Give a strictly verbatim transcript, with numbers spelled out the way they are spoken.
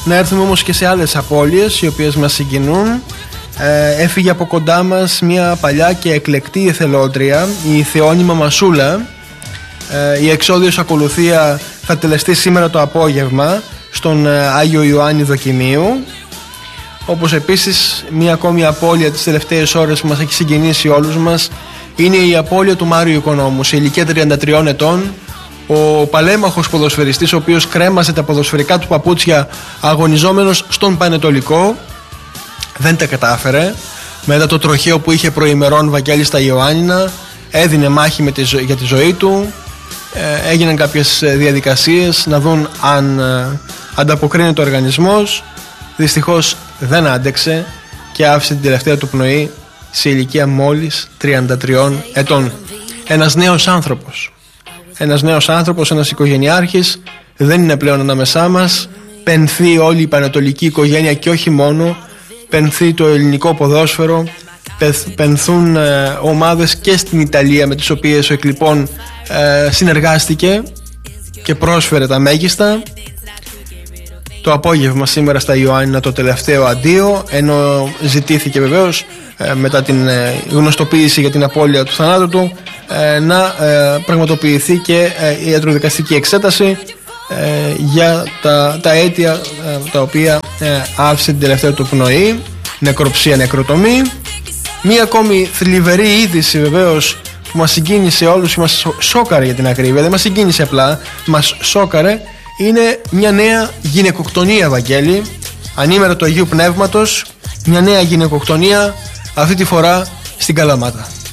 Να έρθουμε όμως και σε άλλες απώλειες οι οποίες μας συγκινούν. ε, Έφυγε από κοντά μας μια παλιά και εκλεκτή εθελόντρια, η Θεόνη Μαμασούλα. ε, Η εξόδιος ακολουθία θα τελεστεί σήμερα το απόγευμα στον Άγιο Ιωάννη Δοκιμίου. Όπως επίσης μια ακόμη απώλεια τις τελευταίες ώρες που μας έχει συγκινήσει όλους μας είναι η απώλεια του Μάριου Οικονόμου σε ηλικία τριάντα τριών ετών. Ο παλέμαχος ποδοσφαιριστής, ο οποίος κρέμασε τα ποδοσφαιρικά του παπούτσια αγωνιζόμενος στον Πανετολικό, δεν τα κατάφερε. Μετά το τροχαίο που είχε προημερών Βαγγέλη στα Ιωάννινα, έδινε μάχη με τη ζω... για τη ζωή του. ε, Έγιναν κάποιες διαδικασίες να δουν αν ε, ανταποκρίνεται ο οργανισμός. Δυστυχώς δεν άντεξε και άφησε την τελευταία του πνοή σε ηλικία μόλις τριάντα τριών ετών. Ένας νέος άνθρωπος. Ένας νέος άνθρωπος, ένας οικογενειάρχης, δεν είναι πλέον ανάμεσά μας. Πενθεί όλη η πανετολική οικογένεια και όχι μόνο. Πενθεί το ελληνικό ποδόσφαιρο. Πενθούν ε, ομάδες και στην Ιταλία με τις οποίες ο Εκλειπών ε, συνεργάστηκε και πρόσφερε τα μέγιστα. Το απόγευμα σήμερα στα Ιωάννινα το τελευταίο αντίο, ενώ ζητήθηκε βεβαίως ε, μετά την ε, γνωστοποίηση για την απώλεια του θανάτου του ε, να ε, πραγματοποιηθεί και ε, η ιατροδικαστική εξέταση ε, για τα, τα αίτια ε, τα οποία ε, άφησε την τελευταία του πνοή, νεκροψία, νεκροτομή. Μία ακόμη θλιβερή είδηση βεβαίως που μας συγκίνησε όλους, μας σόκαρε για την ακρίβεια, δεν μας συγκίνησε απλά, μας σόκαρε. Είναι μια νέα γυναικοκτονία, Βαγγέλη, ανήμερα του Αγίου Πνεύματος. Μια νέα γυναικοκτονία, αυτή τη φορά στην Καλαμάτα.